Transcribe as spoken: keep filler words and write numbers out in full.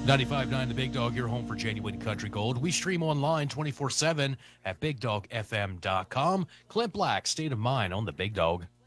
ninety-five point nine The Big Dog, your home for genuine country gold. We stream online twenty-four seven at big dog f m dot com. Clint Black, State of Mind on The Big Dog.